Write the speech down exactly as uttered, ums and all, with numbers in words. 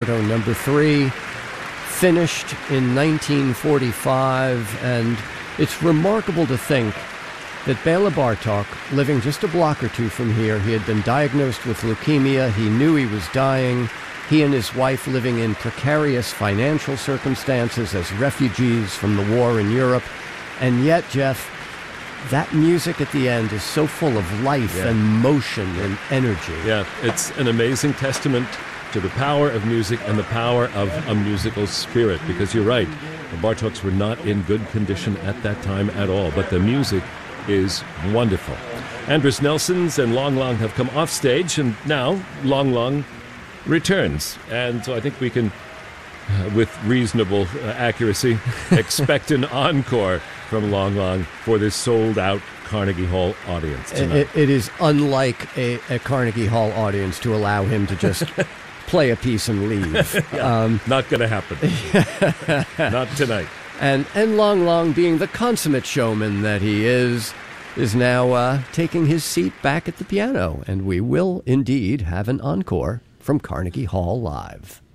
Concerto number three, finished in nineteen forty-five, and it's remarkable to think that Bela Bartok, living just a block or two from here, he had been diagnosed with leukemia, he knew he was dying, he and his wife living in precarious financial circumstances as refugees from the war in Europe, and yet, Jeff, that music at the end is so full of life yeah. and motion and energy. Yeah, it's an amazing testament to the power of music and the power of a musical spirit, because you're right, the Bartoks were not in good condition at that time at all, but the music is wonderful. Andris Nelsons and Long Long have come off stage, and now Long Long returns. And so I think we can, uh, with reasonable uh, accuracy, expect an encore from Long Long for this sold-out Carnegie Hall audience tonight. It, it is unlike a, a Carnegie Hall audience to allow him to just play a piece and leave. yeah, um, not going to happen. Not tonight. And and Long Long, being the consummate showman that he is, is now uh, taking his seat back at the piano. And we will indeed have an encore from Carnegie Hall Live.